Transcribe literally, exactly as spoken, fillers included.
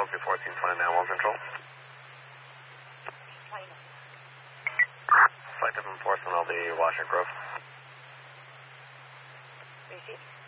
Oakview fourteen twenty-nine, well control. Selective enforcement, I'll be Washington Grove. Receive.